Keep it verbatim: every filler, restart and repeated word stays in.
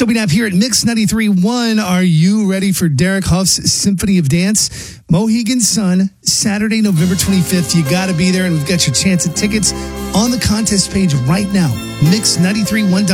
Toby Knapp here at Mix ninety-three point one. Are you ready for Derek Huff's Symphony of Dance? Mohegan Sun, Saturday, November twenty-fifth. You got to be there, and we've got your chance at tickets on the contest page right now. Mix ninety-three point one.